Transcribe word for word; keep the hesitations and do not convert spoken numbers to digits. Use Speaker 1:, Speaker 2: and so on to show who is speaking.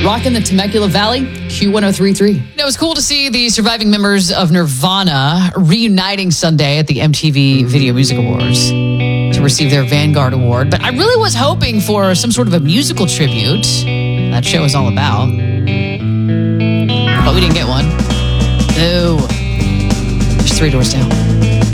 Speaker 1: Rocking the Temecula Valley, Q one oh three point three. It was cool to see the surviving members of Nirvana reuniting Sunday at the M T V Video Music Awards to receive their Vanguard Award. But I really was hoping for some sort of a musical tribute. That show is all about. But we didn't get one. No. Just three doors down.